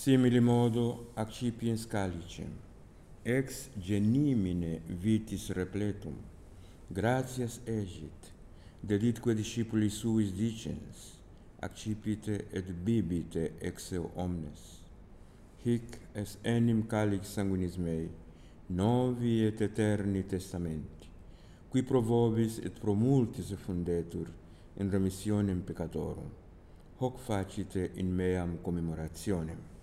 Simili modo accipiens calicem, ex genimine vitis repletum, gratias egit, deditque discipuli suis dicens, accipite et bibite ex eo omnes. Hic est enim calix sanguinis mei, novi et eterni testamenti, qui pro vobis et pro multis effundetur in remissionem peccatorum. Hoc facite in meam commemorationem.